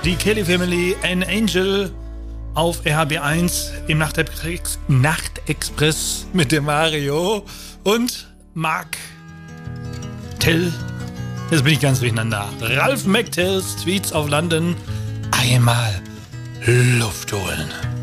Die Kelly Family, An Angel auf RHB1 im Nachtexpress mit dem Mario und Mark Till. Jetzt bin ich ganz durcheinander. Ralph McTells Tweets auf London. Einmal Luft holen.